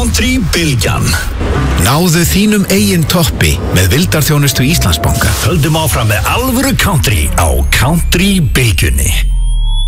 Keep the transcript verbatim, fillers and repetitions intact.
Country Bylgjan. Náðu þínum eigin toppi með vildarþjónustu Íslandsbanka. Höldum áfram með alvöru country á Country Bylgjunni.